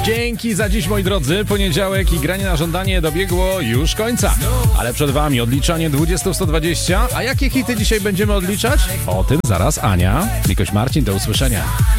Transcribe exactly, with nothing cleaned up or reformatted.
Dzięki za dziś, moi drodzy. Poniedziałek i granie na żądanie dobiegło już końca. Ale przed wami odliczanie dwadzieścia sto dwadzieścia. A jakie hity dzisiaj będziemy odliczać? O tym zaraz Ania. Mikoś Marcin, do usłyszenia.